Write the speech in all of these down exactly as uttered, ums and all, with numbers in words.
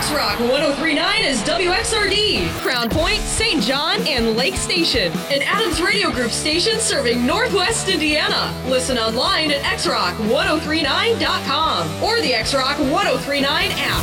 X-Rock one oh three point nine is W X R D, Crown Point, Saint John, and Lake Station. An Adams Radio Group station serving Northwest Indiana. Listen online at x rock one oh three nine dot com or the X-Rock one oh three nine app.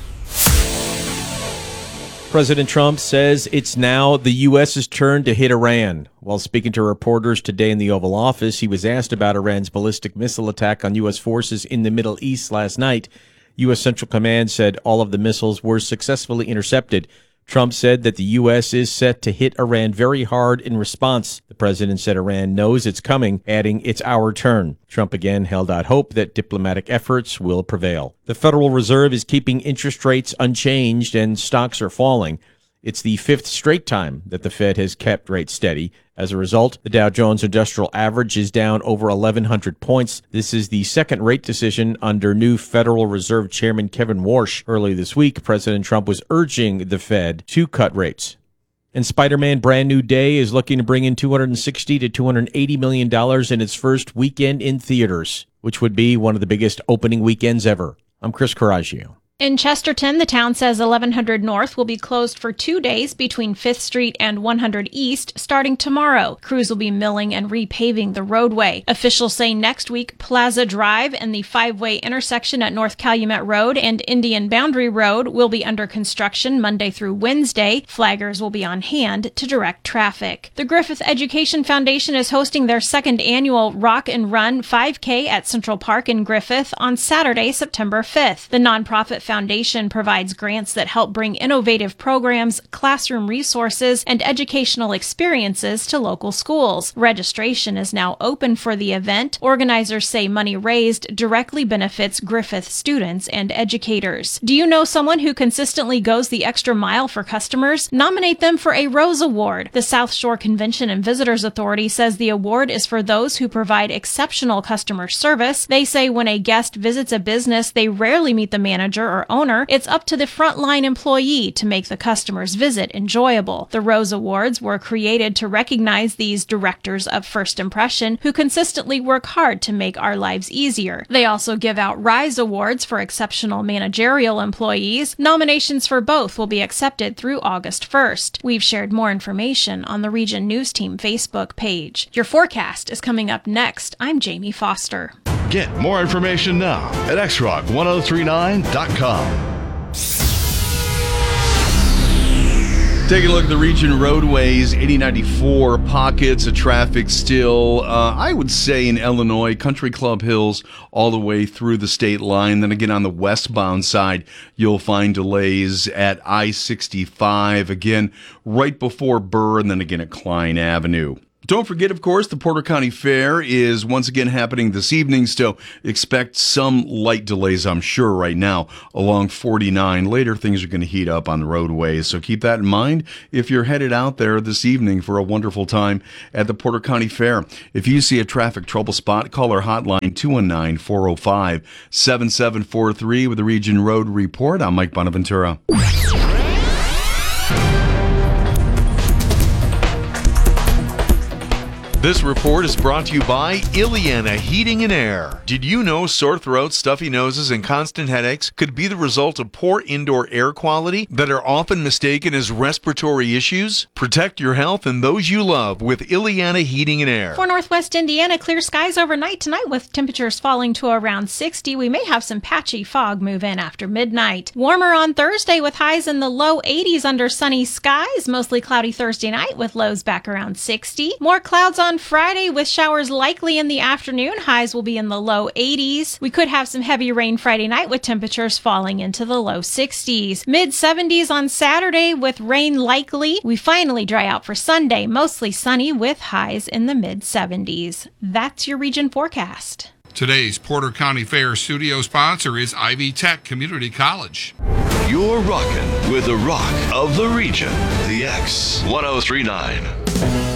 President Trump says it's now the U S's turn to hit Iran. While speaking to reporters today in the Oval Office, he was asked about Iran's ballistic missile attack on U S forces in the Middle East last night. U S Central Command said all of the missiles were successfully intercepted. Trump said that the U S is set to hit Iran very hard in response. The president said Iran knows it's coming, adding, "It's our turn." Trump again held out hope that diplomatic efforts will prevail. The Federal Reserve is keeping interest rates unchanged and stocks are falling. It's the fifth straight time that the Fed has kept rates steady. As a result, the Dow Jones Industrial Average is down over eleven hundred points. This is the second rate decision under new Federal Reserve Chairman Kevin Warsh. Early this week, President Trump was urging the Fed to cut rates. And Spider-Man Brand New Day is looking to bring in two hundred sixty to two hundred eighty million dollars in its first weekend in theaters, which would be one of the biggest opening weekends ever. I'm Chris Coraggio. In Chesterton, the town says eleven hundred North will be closed for two days between fifth Street and one hundred East starting tomorrow. Crews will be milling and repaving the roadway. Officials say next week, Plaza Drive and the five-way intersection at North Calumet Road and Indian Boundary Road will be under construction Monday through Wednesday. Flaggers will be on hand to direct traffic. The Griffith Education Foundation is hosting their second annual Rock and Run five K at Central Park in Griffith on Saturday, September fifth. The nonprofit Foundation provides grants that help bring innovative programs, classroom resources, and educational experiences to local schools. Registration is now open for the event. Organizers say money raised directly benefits Griffith students and educators. Do you know someone who consistently goes the extra mile for customers? Nominate them for a Rose Award. The South Shore Convention and Visitors Authority says the award is for those who provide exceptional customer service. They say when a guest visits a business, they rarely meet the manager or owner. It's up to the frontline employee to make the customer's visit enjoyable. The Rose Awards were created to recognize these directors of first impression who consistently work hard to make our lives easier. They also give out Rise Awards for exceptional managerial employees. Nominations for both will be accepted through August first. We've shared more information on the Region News Team Facebook page. Your forecast is coming up next. I'm Jamie Foster. Get more information now at x rock one oh three nine dot com. Take a look at the region roadways, eighty ninety-four, pockets of traffic still, uh, I would say in Illinois, Country Club Hills, all the way through the state line. Then again, on the westbound side, you'll find delays at I sixty-five, again, right before Burr, and then again at Klein Avenue. Don't forget, of course, the Porter County Fair is once again happening this evening, so expect some light delays, I'm sure, right now along forty-nine. Later, things are going to heat up on the roadways, so keep that in mind if you're headed out there this evening for a wonderful time at the Porter County Fair. If you see a traffic trouble spot, call our hotline two one nine, four oh five, seven seven four three with the Region Road Report. I'm Mike Bonaventura. This report is brought to you by Ileana Heating and Air. Did you know sore throats, stuffy noses, and constant headaches could be the result of poor indoor air quality that are often mistaken as respiratory issues? Protect your health and those you love with Ileana Heating and Air. For Northwest Indiana, clear skies overnight tonight with temperatures falling to around sixty. We may have some patchy fog move in after midnight. Warmer on Thursday with highs in the low eighties under sunny skies. Mostly cloudy Thursday night with lows back around sixty. More clouds on Friday with showers likely in the afternoon. Highs will be in the low eighties. We could have some heavy rain Friday night with temperatures falling into the low sixties. mid seventies on Saturday with rain likely. We finally dry out for Sunday. Mostly sunny with highs in the mid seventies. That's your region forecast. Today's Porter County Fair studio sponsor is Ivy Tech Community College. You're rocking with the rock of the region, the X one oh three nine.